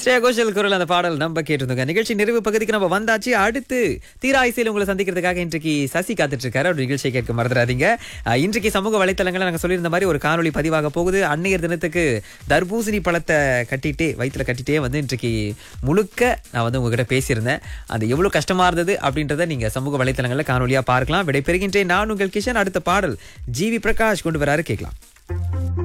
ஸ்ரேயா கோஷல் குரல் அந்த பாடல் நம்ம கேட்டிருந்தோங்க. நிகழ்ச்சி நிறைவு பகுதிக்கு நம்ம வந்தாச்சு. அடுத்து தீராய்சையில் உங்களை சந்திக்கிறதுக்காக இன்றைக்கு சசி காத்துட்டு இருக்காரு. ஒரு நிகழ்ச்சியை கேட்க மறந்துடாதீங்க. இன்றைக்கு சமூக வலைத்தளங்களை நாங்கள் சொல்லியிருந்த மாதிரி ஒரு காணொலி பதிவாக போகுது. அன்னையர் தினத்துக்கு தர்பூசணி பழத்தை கட்டிட்டே வயிற்றுல கட்டிட்டே இன்றைக்கு முழுக்க நான் உங்ககிட்ட பேசியிருந்தேன். அது எவ்வளவு கஷ்டமா இருந்தது அப்படின்றத நீங்க சமூக வலைத்தளங்களில் காணொலியா பார்க்கலாம். விடைபெறுகின்றேன். நான் உங்கள் கிஷன். அடுத்த பாடல் ஜிவி பிரகாஷ் கொண்டு வராரு, கேட்கலாம்.